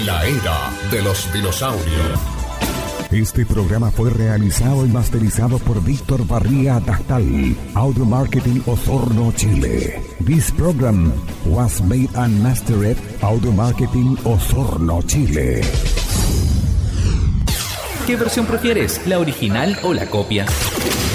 La era de los dinosaurios. Este programa fue realizado y masterizado por Víctor Barría Dactal, Audio Marketing Osorno, Chile. This program was made and mastered Audio Marketing Osorno, Chile. ¿Qué versión prefieres, la original o la copia?